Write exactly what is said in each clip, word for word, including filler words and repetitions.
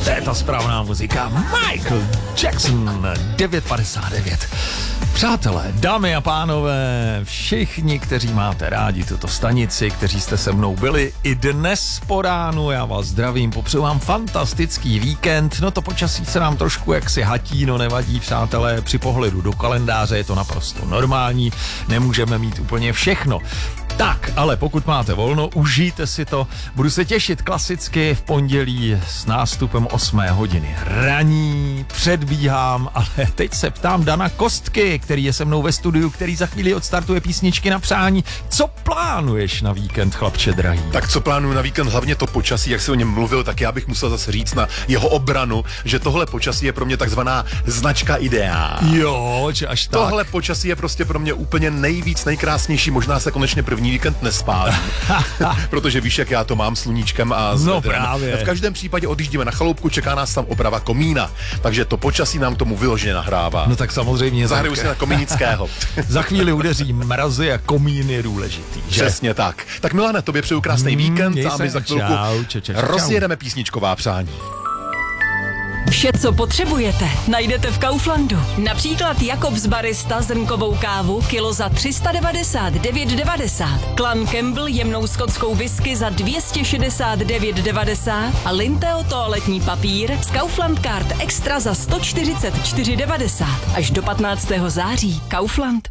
To je ta správná muzika. Michael Jackson, devět padesát devět. Přátelé, dámy a pánové, všichni, kteří máte rádi tuto stanici, kteří jste se mnou byli i dnes po ránu, já vás zdravím, popřeju vám fantastický víkend. No to počasí se nám trošku jaksi hatí, no nevadí, přátelé, při pohledu do kalendáře je to naprosto normální, nemůžeme mít úplně všechno. Tak, ale pokud máte volno, užijte si to. Budu se těšit klasicky v pondělí s nástupem osmé hodiny raní. Předbíhám, ale teď se ptám Dana Kostky, který je se mnou ve studiu, který za chvíli odstartuje písničky na přání. Co plánuješ na víkend, chlapče drahý? Tak co plánuju na víkend, hlavně to počasí, jak jsi o něm mluvil, tak já bych musel zase říct na jeho obranu, že tohle počasí je pro mě takzvaná značka ideál. Jo, že až tak. Tohle počasí je prostě pro mě úplně nejvíc, nejkrásnější, možná se konečně první víkend nespálím, protože víš, jak já to mám sluníčkem a s no vedrem. právě. V každém případě odjíždíme na chaloupku, čeká nás tam oprava komína, takže to počasí nám tomu vyloženě nahrává. No tak samozřejmě. Zahraju si na Kominického. Za chvíli udeří mrazy a komín je důležitý. Že? Přesně tak. Tak Milane, tobě přeju krásný mm, víkend a my za chvilku čau, čau, čau, čau. rozjedeme písničková přání. Vše, co potřebujete, najdete v Kauflandu. Například Jakobs Barista zrnkovou kávu kilo za tři sta devadesát devět devadesát, Clan Campbell jemnou skotskou whisky za dvě stě šedesát devět devadesát a Linteo toaletní papír z Kaufland Card Extra za sto čtyřicet čtyři devadesát. Až do patnáctého září. Kaufland.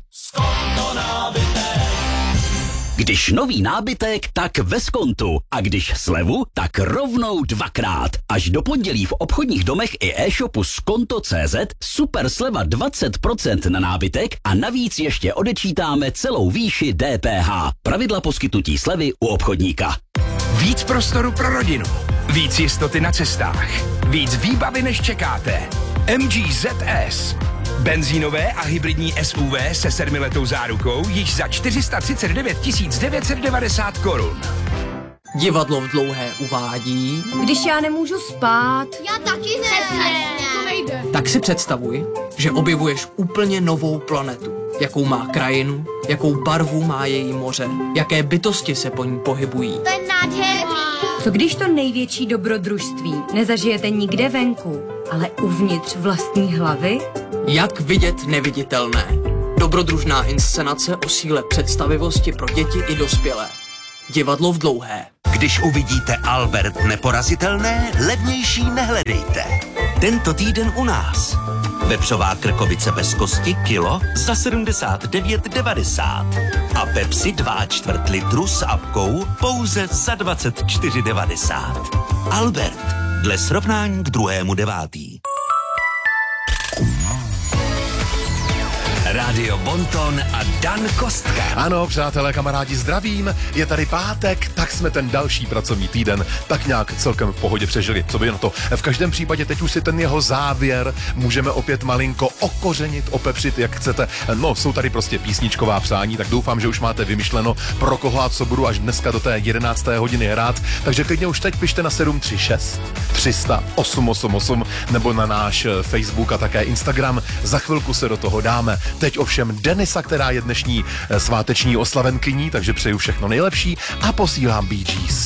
Když nový nábytek, tak ve Skontu. A když slevu, tak rovnou dvakrát. Až do pondělí v obchodních domech i e-shopu skonto tečka cé zet super sleva dvacet procent na nábytek a navíc ještě odečítáme celou výši D P H. Pravidla poskytnutí slevy u obchodníka. Víc prostoru pro rodinu, víc jistoty na cestách, víc výbavy než čekáte. M G Z S. Benzínové a hybridní S U V se sedmiletou zárukou již za čtyři sta třicet devět tisíc devět set devadesát korun. Divadlo v Dlouhé uvádí... Když já nemůžu spát. Já taky ne. To nejde. Tak si představuj, že objevuješ úplně novou planetu. Jakou má krajinu, jakou barvu má její moře, jaké bytosti se po ní pohybují. To je nádherný. Co když to největší dobrodružství nezažijete nikde venku, ale uvnitř vlastní hlavy? Jak vidět neviditelné. Dobrodružná inscenace o síle představivosti pro děti i dospělé. Divadlo v Dlouhé. Když uvidíte Albert neporazitelné, levnější nehledejte. Tento týden u nás. Vepřová krkovice bez kosti kilo za sedmdesát devět devadesát. A Pepsi dva čtvrt litru s apkou pouze za dvacet čtyři devadesát. Albert, dle srovnání k druhému devátý. Radio Bonton a Dan Kostka. Ano, přátelé, kamarádi, zdravím. Je tady pátek, tak jsme ten další pracovní týden tak nějak celkem v pohodě přežili. Co by na to? V každém případě teď už si ten jeho závěr můžeme opět malinko okořenit, opepřit, jak chcete. No, jsou tady prostě písničková přání, tak doufám, že už máte vymyšleno, pro koho a co budu až dneska do té jedenácté hodiny hrát. Takže klidně už teď pište na sedm tři šest tři sta osm osm osm nebo na náš Facebook a také Instagram. Za chvilku se do toho dáme. Teď ovšem Denisa, která je dnešní sváteční oslavenkyní, takže přeju všechno nejlepší a posílám Bee Gees.